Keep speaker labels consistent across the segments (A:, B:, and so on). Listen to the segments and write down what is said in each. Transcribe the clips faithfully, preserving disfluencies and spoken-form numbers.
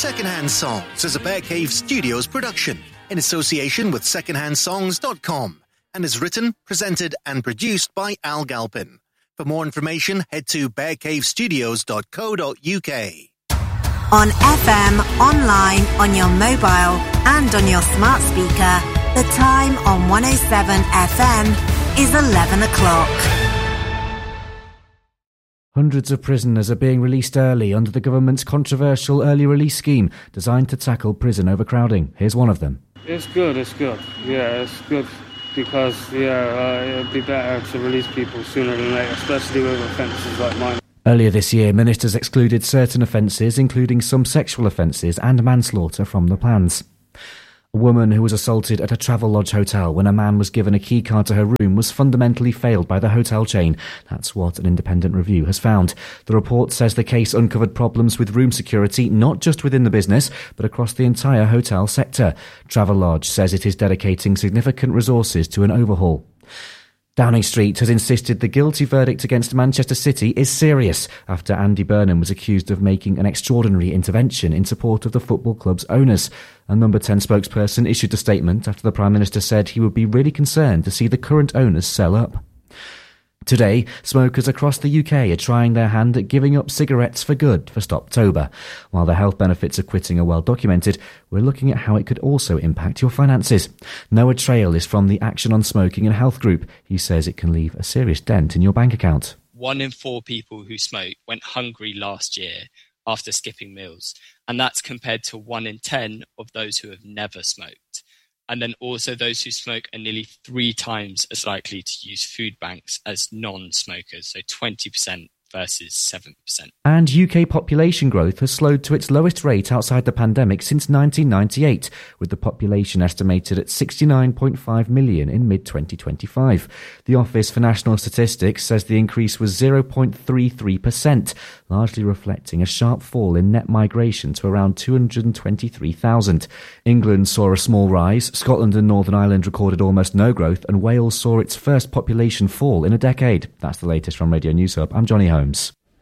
A: Secondhand Songs is a Bear Cave Studios production in association with secondhand songs dot com and is written, presented and produced by Al Galpin. For more information, head to bear cave studios dot co dot uk.
B: On F M, online, on your mobile and on your smart speaker, the time on one oh seven F M is eleven o'clock.
C: Hundreds of prisoners are being released early under the government's controversial early release scheme designed to tackle prison overcrowding. Here's one of them.
D: It's good, it's good. Yeah, it's good because, yeah, uh, it'd be better to release people sooner than later, especially with offences like mine.
C: Earlier this year, ministers excluded certain offences, including some sexual offences and manslaughter, from the plans. A woman who was assaulted at a Travelodge hotel when a man was given a key card to her room was fundamentally failed by the hotel chain. That's what an independent review has found. The report says the case uncovered problems with room security, not just within the business, but across the entire hotel sector. Travelodge says it is dedicating significant resources to an overhaul. Downing Street has insisted the guilty verdict against Manchester City is serious after Andy Burnham was accused of making an extraordinary intervention in support of the football club's owners. A Number ten spokesperson issued a statement after the Prime Minister said he would be really concerned to see the current owners sell up. Today, smokers across the U K are trying their hand at giving up cigarettes for good for Stoptober. While the health benefits of quitting are well documented, we're looking at how it could also impact your finances. Noah Trail is from the Action on Smoking and Health group. He says it can leave a serious dent in your bank account.
E: One in four people who smoke went hungry last year after skipping meals, and that's compared to one in ten of those who have never smoked. And then also those who smoke are nearly three times as likely to use food banks as non-smokers, so twenty percent versus seven percent.
C: And U K population growth has slowed to its lowest rate outside the pandemic since nineteen ninety-eight, with the population estimated at sixty-nine point five million in mid twenty twenty-five. The Office for National Statistics says the increase was zero point three three percent, largely reflecting a sharp fall in net migration to around two hundred twenty-three thousand. England saw a small rise, Scotland and Northern Ireland recorded almost no growth, and Wales saw its first population fall in a decade. That's the latest from Radio News Hub. I'm Johnny Holmes.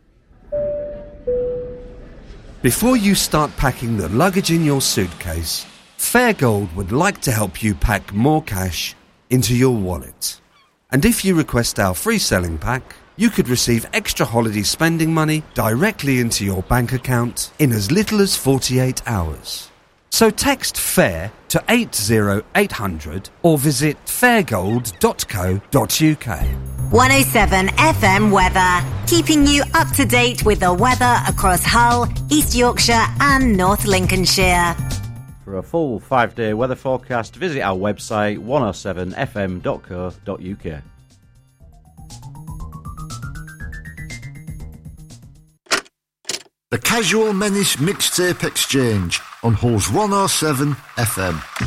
F: Before you start packing the luggage in your suitcase, Fairgold would like to help you pack more cash into your wallet. And if you request our free selling pack, you could receive extra holiday spending money directly into your bank account in as little as forty-eight hours. So text FAIR to eight zero eight hundred or visit fairgold dot co dot uk.
B: one oh seven F M weather, keeping you up to date with the weather across Hull, East Yorkshire and North Lincolnshire.
G: For a full five-day weather forecast, visit our website one oh seven f m dot co dot uk.
H: The Casual Menace Mixtape Exchange on Halls one oh seven F M.